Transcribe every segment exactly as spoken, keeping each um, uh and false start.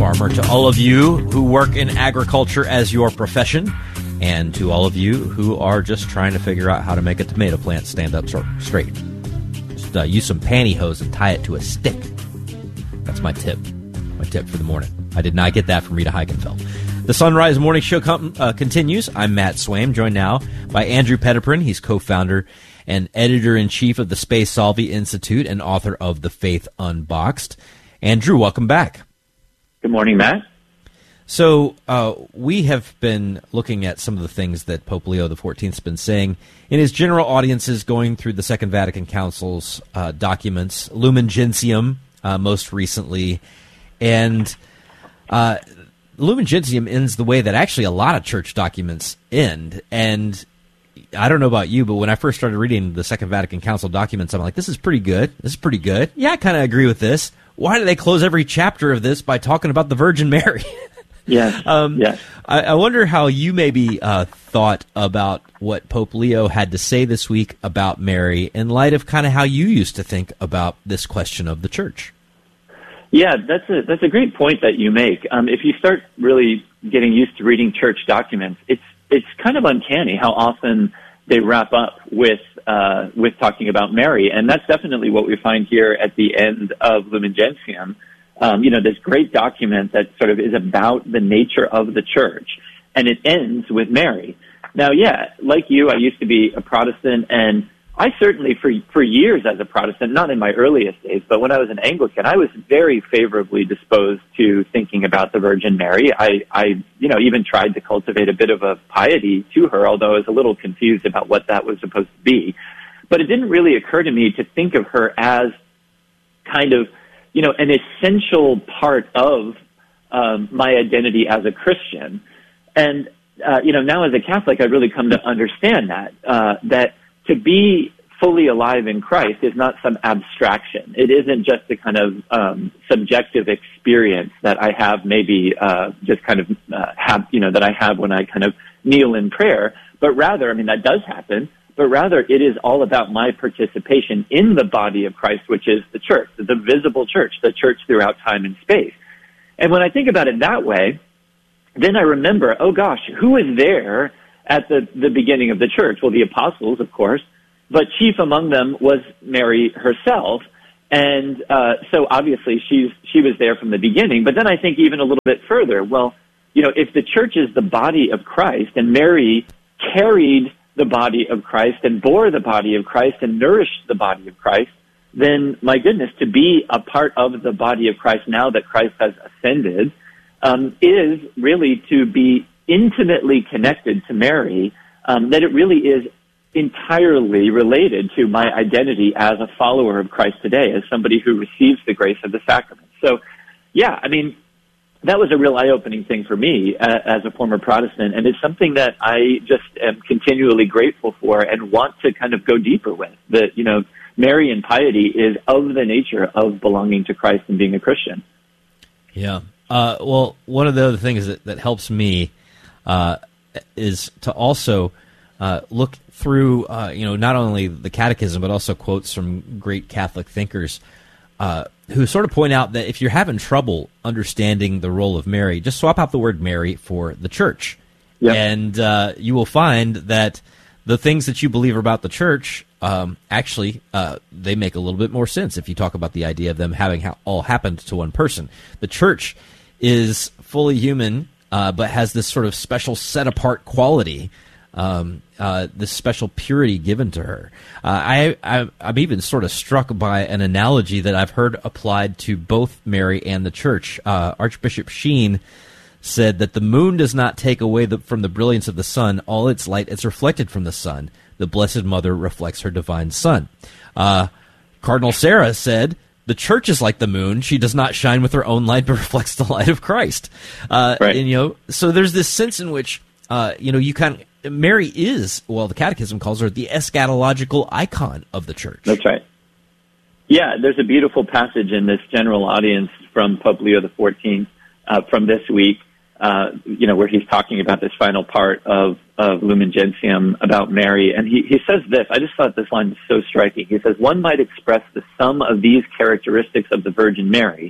farmer, to all of you who work in agriculture as your profession, and to all of you who are just trying to figure out how to make a tomato plant stand up straight. Just uh, use some pantyhose and tie it to a stick. That's my tip. My tip for the morning. I did not get that from Rita Heikenfeld. The Sunrise Morning Show com- uh, continues. I'm Matt Swaim, joined now by Andrew Petiprin. He's co-founder and editor-in-chief of the Space Solvi Institute and author of The Faith Unboxed. Andrew, welcome back. Good morning, Matt. So uh, we have been looking at some of the things that Pope Leo the fourteenth has been saying in his general audiences, going through the Second Vatican Council's uh, documents, Lumen Gentium uh, most recently, and uh, Lumen Gentium ends the way that actually a lot of church documents end. And I don't know about you, but when I first started reading the Second Vatican Council documents, I'm like, this is pretty good. This is pretty good. Yeah, I kind of agree with this. Why do they close every chapter of this by talking about the Virgin Mary? Yes. um, yes. I, I wonder how you maybe uh, thought about what Pope Leo had to say this week about Mary in light of kind of how you used to think about this question of the church. Yeah, that's a that's a great point that you make. Um, if you start really getting used to reading church documents, it's it's kind of uncanny how often they wrap up with uh, with talking about Mary, and that's definitely what we find here at the end of Lumen Gentium. Um, you know, this great document that sort of is about the nature of the church, and it ends with Mary. Now, yeah, like you, I used to be a Protestant, and I certainly, for for years as a Protestant, not in my earliest days, but when I was an Anglican, I was very favorably disposed to thinking about the Virgin Mary. I, I, you know, even tried to cultivate a bit of a piety to her, although I was a little confused about what that was supposed to be. But it didn't really occur to me to think of her as kind of, you know, an essential part of um, my identity as a Christian. And, uh, you know, now as a Catholic, I've really come to understand that, uh, that to be fully alive in Christ is not some abstraction. It isn't just a kind of um, subjective experience that I have maybe uh, just kind of uh, have, you know, that I have when I kind of kneel in prayer, but rather, I mean, that does happen, but rather it is all about my participation in the body of Christ, which is the church, the visible church, the church throughout time and space. And when I think about it that way, then I remember, oh gosh, who was there at the, the beginning of the church? Well, the apostles, of course, but chief among them was Mary herself. And uh, so obviously she's, she was there from the beginning. But then I think even a little bit further, well, you know, if the church is the body of Christ and Mary carried the body of Christ and bore the body of Christ and nourished the body of Christ, then my goodness, to be a part of the body of Christ now that Christ has ascended um, is really to be intimately connected to Mary, um, that it really is entirely related to my identity as a follower of Christ today, as somebody who receives the grace of the sacrament. So, yeah, I mean, that was a real eye-opening thing for me uh, as a former Protestant, and it's something that I just am continually grateful for and want to kind of go deeper with. That, you know, Marian piety is of the nature of belonging to Christ and being a Christian. Yeah. Uh, well, one of the other things that, that helps me Uh, is to also uh, look through, uh, you know, not only the Catechism, but also quotes from great Catholic thinkers uh, who sort of point out that if you're having trouble understanding the role of Mary, just swap out the word Mary for the church. Yep. And uh, you will find that the things that you believe about the church, um, actually, uh, they make a little bit more sense if you talk about the idea of them having ha- all happened to one person. The church is fully human, Uh, but has this sort of special set-apart quality, um, uh, this special purity given to her. Uh, I, I, I'm even sort of struck by an analogy that I've heard applied to both Mary and the church. Uh, Archbishop Sheen said that the moon does not take away the, from the brilliance of the sun all its light. It's reflected from the sun. The Blessed Mother reflects her divine Son. Uh, Cardinal Sarah said, the church is like the moon. She does not shine with her own light, but reflects the light of Christ. Uh, right. And, you know, so there's this sense in which, uh, you know, you kind of, Mary is, well, the Catechism calls her the eschatological icon of the church. That's right. Yeah, there's a beautiful passage in this general audience from Pope Leo the fourteenth uh, from this week, uh, you know, where he's talking about this final part of, of Lumen Gentium about Mary. And he, he says this, I just thought this line was so striking. He says, one might express the sum of these characteristics of the Virgin Mary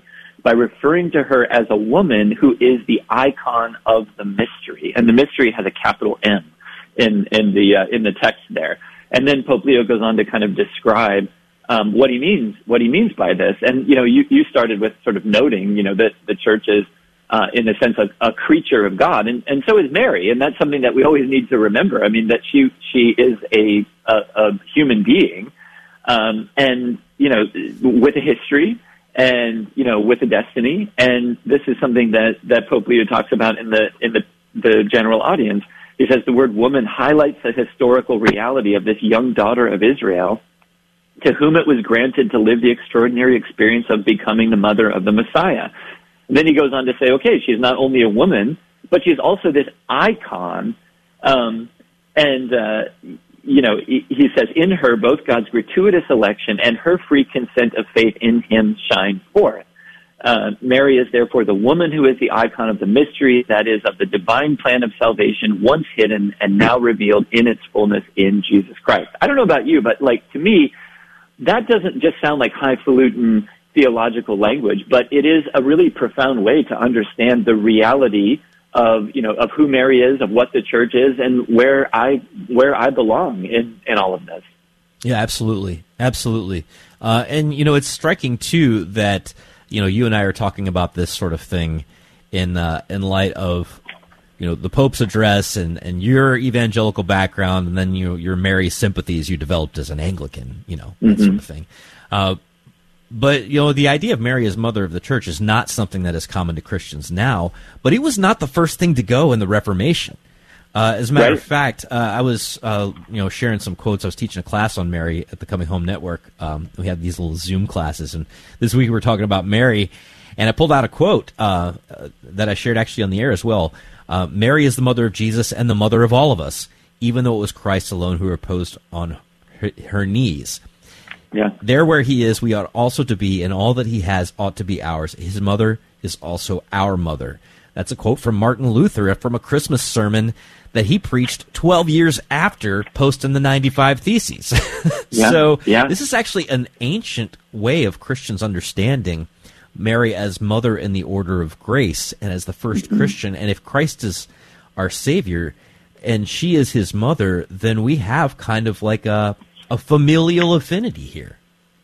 by referring to her as a woman who is the icon of the mystery. And the mystery has a capital M in, in the, uh, in the text there. And then Pope Leo goes on to kind of describe um, what he means, what he means by this. And, you know, you, you started with sort of noting, you know, that the church is, uh, in a sense, a, a creature of God. And, and so is Mary. And that's something that we always need to remember. I mean, that she, she is a, a, a human being, um, and, you know, with a history and, you know, with a destiny. And this is something that, that Pope Leo talks about in the, in the, the general audience. He says the word woman highlights the historical reality of this young daughter of Israel, to whom it was granted to live the extraordinary experience of becoming the mother of the Messiah. And then he goes on to say, okay, she's not only a woman, but she's also this icon. Um, and, uh, you know, he, he says, in her, both God's gratuitous election and her free consent of faith in him shine forth. Uh, Mary is therefore the woman who is the icon of the mystery, that is, of the divine plan of salvation, once hidden and now revealed in its fullness in Jesus Christ. I don't know about you, but, like, to me, that doesn't just sound like highfalutin theological language, but it is a really profound way to understand the reality of, you know, of who Mary is, of what the church is, and where I where I belong in, in all of this. Yeah, absolutely, absolutely. Uh, and you know, it's striking too that you know you and I are talking about this sort of thing in uh, in light of you know the Pope's address and, and your evangelical background, and then you your Mary sympathies you developed as an Anglican, you know, that mm-hmm. sort of thing. Uh, But, you know, the idea of Mary as mother of the church is not something that is common to Christians now, but it was not the first thing to go in the Reformation. Uh, as a matter right. of fact, uh, I was, uh, you know, sharing some quotes. I was teaching a class on Mary at the Coming Home Network. Um, we had these little Zoom classes, and this week we were talking about Mary, and I pulled out a quote uh, that I shared actually on the air as well. Uh, Mary is the mother of Jesus and the mother of all of us, even though it was Christ alone who reposed on her, her knees. Yeah. There where he is, we ought also to be, and all that he has ought to be ours. His mother is also our mother. That's a quote from Martin Luther from a Christmas sermon that he preached twelve years after posting the ninety-five Theses. yeah. So yeah. this is actually an ancient way of Christians understanding Mary as mother in the order of grace and as the first mm-hmm. Christian. And if Christ is our Savior and she is his mother, then we have kind of like a... a familial affinity here.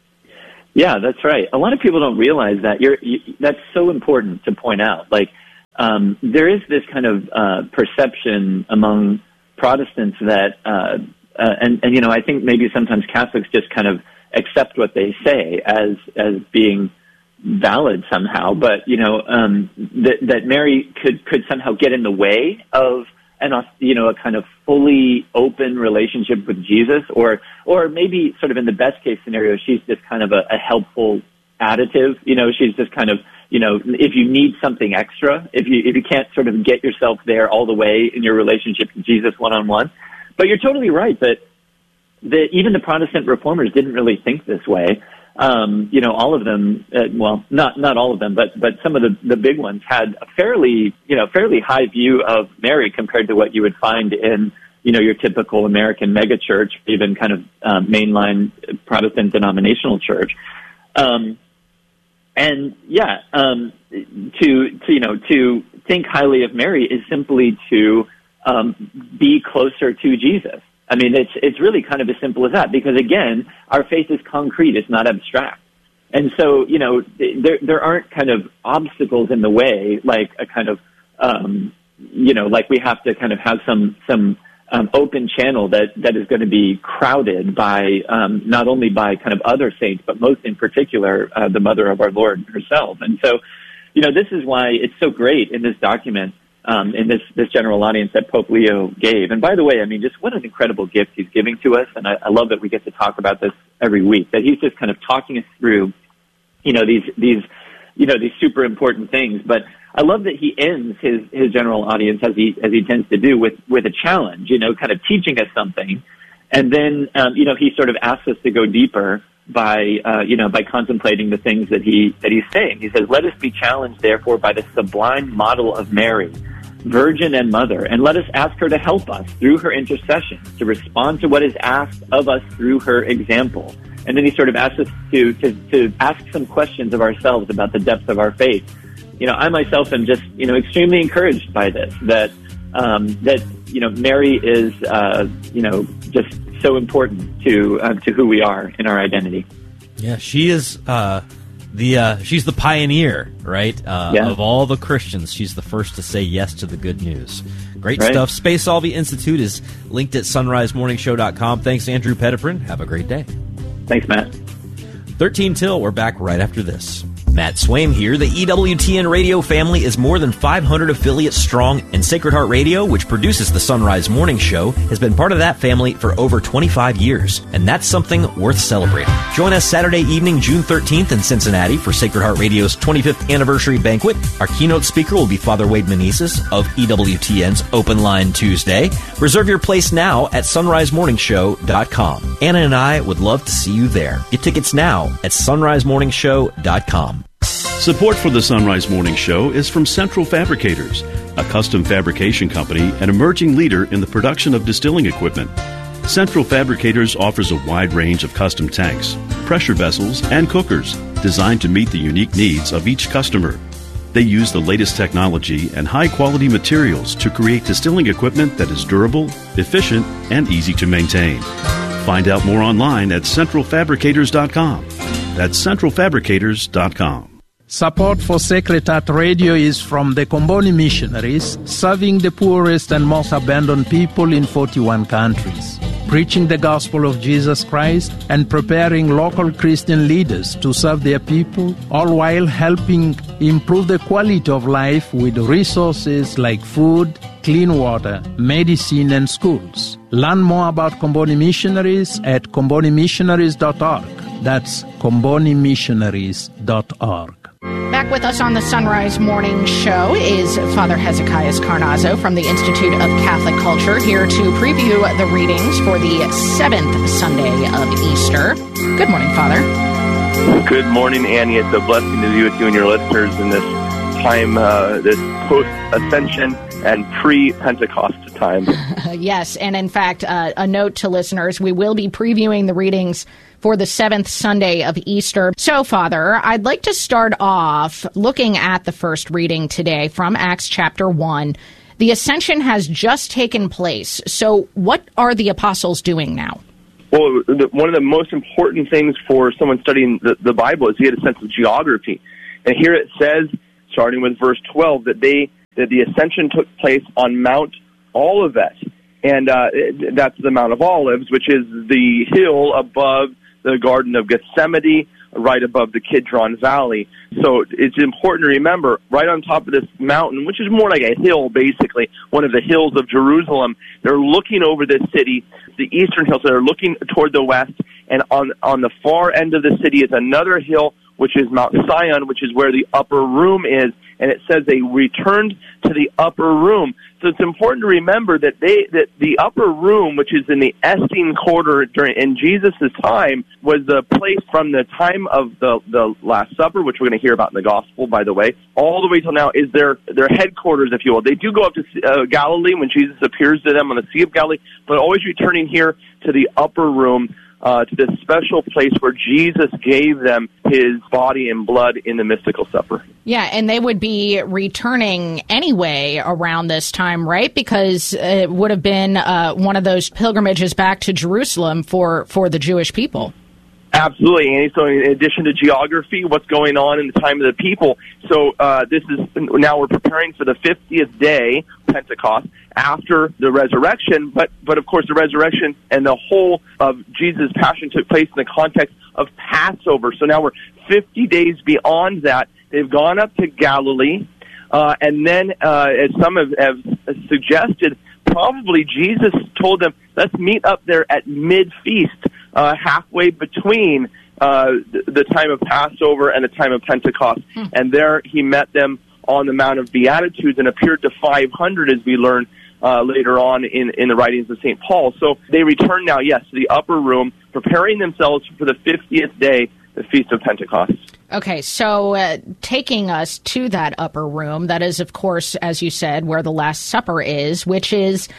Yeah, that's right. A lot of people don't realize that. You're, you, that's so important to point out. Like, um, there is this kind of uh, perception among Protestants that, uh, uh, and, and you know, I think maybe sometimes Catholics just kind of accept what they say as as being valid somehow. But you know, um, that that Mary could could somehow get in the way of and, you know, a kind of fully open relationship with Jesus, or, or maybe sort of in the best case scenario, she's just kind of a, a helpful additive. You know, she's just kind of, you know, if you need something extra, if you, if you can't sort of get yourself there all the way in your relationship with Jesus one-on-one. But you're totally right that, that even the Protestant reformers didn't really think this way. Um, you know, all of them, uh, well, not, not all of them, but, but some of the, the big ones had a fairly, you know, fairly high view of Mary compared to what you would find in, you know, your typical American megachurch, even kind of, um, mainline Protestant denominational church. Um, and yeah, um, to, to, you know, to think highly of Mary is simply to, um, be closer to Jesus. I mean, it's it's really kind of as simple as that, because, again, our faith is concrete. It's not abstract. And so, you know, there there aren't kind of obstacles in the way, like a kind of, um, you know, like we have to kind of have some some um, open channel that, that is going to be crowded by um, not only by kind of other saints, but most in particular, uh, the mother of our Lord herself. And so, you know, this is why it's so great in this document, Um, in this, this general audience that Pope Leo gave. And by the way, I mean, just what an incredible gift he's giving to us. And I, I love that we get to talk about this every week, that he's just kind of talking us through, you know, these, these, you know, these super important things. But I love that he ends his, his general audience, as he, as he tends to do, with, with a challenge, you know, kind of teaching us something. And then, um, you know, he sort of asks us to go deeper by, uh, you know, by contemplating the things that he, that he's saying. He says, let us be challenged, therefore, by the sublime model of Mary, Virgin and Mother, and let us ask her to help us through her intercession to respond to what is asked of us through her example. And then he sort of asks us to, to, to ask some questions of ourselves about the depth of our faith. You know, I myself am just, you know, extremely encouraged by this, that, um, that, you know, Mary is, uh, you know, just so important to, uh, to who we are in our identity. Yeah, she is, uh, the, uh, she's the pioneer, right? Uh, yeah. Of all the Christians, she's the first to say yes to the good news. Great right. stuff. Spaceolvie Institute is linked at sunrise morning show dot com. Thanks, Andrew Petiprin. Have a great day. Thanks, Matt. thirteen till. We're back right after this. Matt Swaim here. The E W T N radio family is more than five hundred affiliates strong, and Sacred Heart Radio, which produces the Sunrise Morning Show, has been part of that family for over twenty-five years, and that's something worth celebrating. Join us Saturday evening, June thirteenth in Cincinnati for Sacred Heart Radio's twenty-fifth anniversary banquet. Our keynote speaker will be Father Wade Menezes of E W T N's Open Line Tuesday. Reserve your place now at sunrise morning show dot com. Anna and I would love to see you there. Get tickets now at sunrise morning show dot com. Support for the Sunrise Morning Show is from Central Fabricators, a custom fabrication company and emerging leader in the production of distilling equipment. Central Fabricators offers a wide range of custom tanks, pressure vessels, and cookers designed to meet the unique needs of each customer. They use the latest technology and high-quality materials to create distilling equipment that is durable, efficient, and easy to maintain. Find out more online at central fabricators dot com. That's central fabricators dot com. Support for Sacred Heart Radio is from the Comboni Missionaries, serving the poorest and most abandoned people in forty-one countries, preaching the gospel of Jesus Christ and preparing local Christian leaders to serve their people, all while helping improve the quality of life with resources like food, clean water, medicine, and schools. Learn more about Comboni Missionaries at comboni missionaries dot org. That's comboni missionaries dot org. Back with us on the Sunrise Morning Show is Father Hezekiah Carnazzo from the Institute of Catholic Culture, here to preview the readings for the seventh Sunday of Easter. Good morning, Father. Good morning, Annie. It's a blessing to be with you and your listeners in this time, uh, this post-Ascension and pre-Pentecost time. Yes, and in fact, uh, a note to listeners, we will be previewing the readings for the seventh Sunday of Easter. So, Father, I'd like to start off looking at the first reading today from Acts chapter one. The Ascension has just taken place. So what are the apostles doing now? Well, the, one of the most important things for someone studying the, the Bible is to get a sense of geography. And here it says, starting with verse twelve, that they that the Ascension took place on Mount Olivet. And uh, that's the Mount of Olives, which is the hill above the Garden of Gethsemane, right above the Kidron Valley. So it's important to remember, right on top of this mountain, which is more like a hill, basically, one of the hills of Jerusalem, they're looking over this city, the eastern hills, they're looking toward the west, and on, on the far end of the city is another hill, which is Mount Sion, which is where the upper room is, and it says they returned to the upper room. So it's important to remember that they that the upper room, which is in the Essene Quarter during in Jesus' time, was the place from the time of the, the Last Supper, which we're going to hear about in the Gospel, by the way, all the way till now is their their headquarters, if you will. They do go up to uh, Galilee when Jesus appears to them on the Sea of Galilee, but always returning here to the upper room, Uh, to this special place where Jesus gave them his body and blood in the mystical supper. Yeah, and they would be returning anyway around this time, right? Because it would have been uh, one of those pilgrimages back to Jerusalem for, for the Jewish people. Absolutely, Annie. So in addition to geography, what's going on in the time of the people, so uh, this is now we're preparing for the fiftieth day, Pentecost, after the resurrection, but, but of course the resurrection and the whole of Jesus' passion took place in the context of Passover. So now we're fifty days beyond that. They've gone up to Galilee, uh, and then, uh, as some have, have suggested, probably Jesus told them, let's meet up there at mid-feast, uh, halfway between uh, the, the time of Passover and the time of Pentecost. Hmm. And there he met them on the Mount of Beatitudes and appeared to five hundred, as we learn uh, later on in, in the writings of Saint Paul. So they return now, yes, to the upper room, preparing themselves for the fiftieth day, the Feast of Pentecost. Okay, so uh, taking us to that upper room, that is, of course, as you said, where the Last Supper is, which is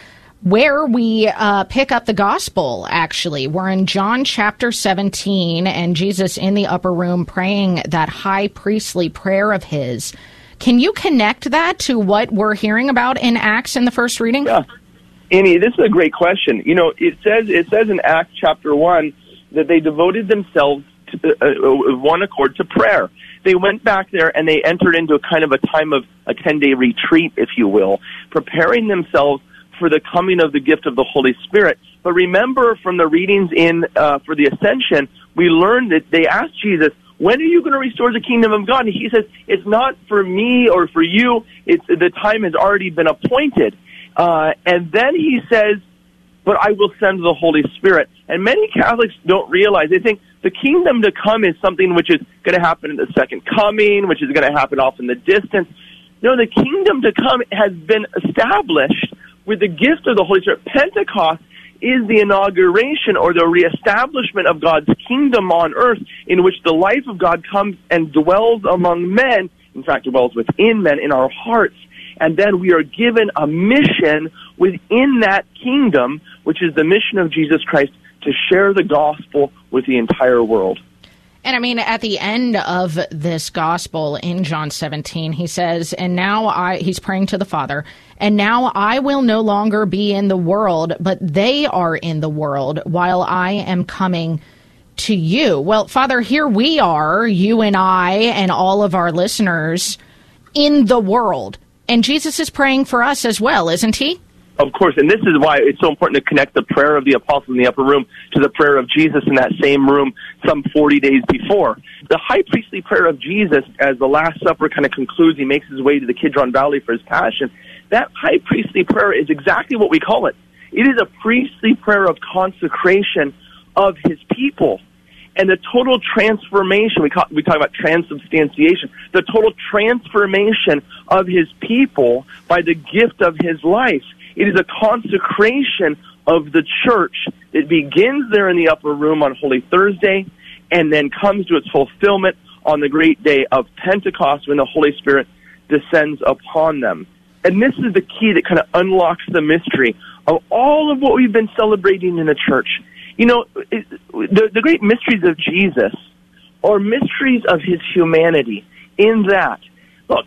where we uh, pick up the gospel, actually. We're in John chapter seventeen, and Jesus in the upper room praying that high priestly prayer of his. Can you connect that to what we're hearing about in Acts in the first reading? Yeah. Annie, this is a great question. You know, it says it says in Acts chapter one that they devoted themselves to, uh, one accord to prayer. They went back there and they entered into a kind of a time of a ten-day retreat, if you will, preparing themselves for the coming of the gift of the Holy Spirit. But remember from the readings in uh, for the Ascension, we learned that they asked Jesus, when are you going to restore the kingdom of God? And he says, it's not for me or for you. It's the time has already been appointed. Uh, and then he says, but I will send the Holy Spirit. And many Catholics don't realize, they think the kingdom to come is something which is going to happen in the second coming, which is going to happen off in the distance. No, the kingdom to come has been established with the gift of the Holy Spirit. Pentecost is the inauguration or the reestablishment of God's kingdom on earth, in which the life of God comes and dwells among men, in fact, dwells within men, in our hearts. And then we are given a mission within that kingdom, which is the mission of Jesus Christ, to share the gospel with the entire world. And I mean, at the end of this gospel in John seventeen, he says, and now I, he's praying to the Father, and now I will no longer be in the world, but they are in the world while I am coming to you. Well, Father, here we are, you and I and all of our listeners in the world. And Jesus is praying for us as well, isn't he? Of course, and this is why it's so important to connect the prayer of the apostles in the upper room to the prayer of Jesus in that same room some forty days before. The high priestly prayer of Jesus, as the Last Supper kind of concludes, he makes his way to the Kidron Valley for his passion. That high priestly prayer is exactly what we call it. It is a priestly prayer of consecration of his people. And the total transformation, we, call, we talk about transubstantiation, the total transformation of his people by the gift of his life. It is a consecration of the church. It begins there in the upper room on Holy Thursday and then comes to its fulfillment on the great day of Pentecost when the Holy Spirit descends upon them. And this is the key that kind of unlocks the mystery of all of what we've been celebrating in the church. You know, it, the, the great mysteries of Jesus are mysteries of his humanity in that, look,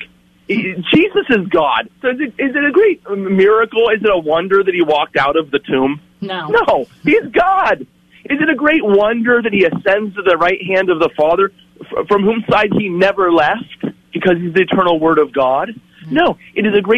Jesus is God. So is it, is it a great miracle? Is it a wonder that he walked out of the tomb? No. No, he's God. Is it a great wonder that he ascends to the right hand of the Father, from whom side he never left, because he's the eternal Word of God? No, it is a great